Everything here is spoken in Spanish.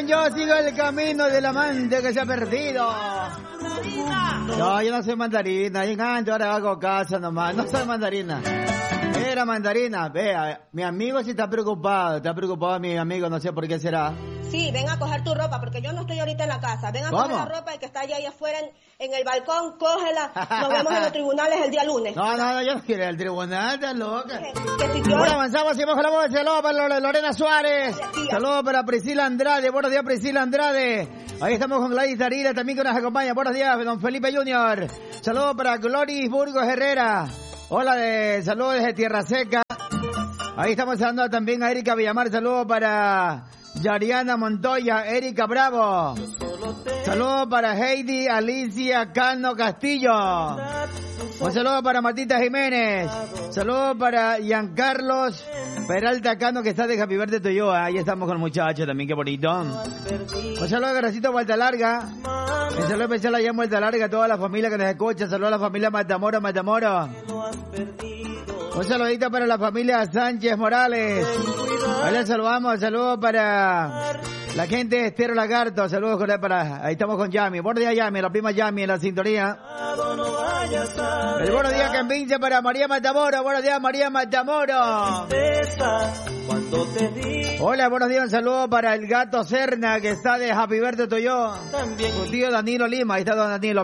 dicen, yo sigo el camino del amante que se ha perdido. No, yo no soy mandarina, yo ahora hago caso nomás, no soy mandarina. Era mandarina, vea, mi amigo sí está preocupado mi amigo, no sé por qué será. Sí, ven a coger tu ropa, porque yo no estoy ahorita en la casa. Ven a coger la ropa y que está allá afuera en el balcón, cógela. Nos vemos en los tribunales el día lunes. No, yo no quiero ir al tribunal, estás loca. Que si yo... Bueno, avanzamos y mejoramos. Saludos para Lorena Suárez. Saludos para Priscila Andrade. Buenos días, Priscila Andrade. Ahí estamos con Gladys Arila, también que nos acompaña. Buenos días, don Felipe Junior. Saludos para Gloris Burgos Herrera. Hola, saludos desde Tierra Seca. Ahí estamos saludando también a Erika Villamar. Saludos para Yariana Montoya, Erika Bravo. Saludos para Heidi Alicia Cano Castillo. Un saludo para Matita Jiménez. Saludos para Giancarlos Peralta Cano, que está de Happy Birthday to you. Ahí estamos con el muchacho también, qué bonito. Un saludo a Garacito Vuelta Larga. Un saludo especial allá en Vuelta Larga a toda la familia que nos escucha. Saludos a la familia Matamoro. Un saludito para la familia Sánchez Morales. Ahí les saludamos. Saludos para la gente de Estero Lagarto. Saludos ahí estamos con Yami. Buenos días, Yami, la prima Yami en la sintonía. El buenos días que envince para María Matamoro. Buenos días, María Matamoro. Hola, buenos días. Un saludo para el gato Serna, que está de Happy Birthday to you. Tu tío Danilo Lima. Ahí está don Danilo.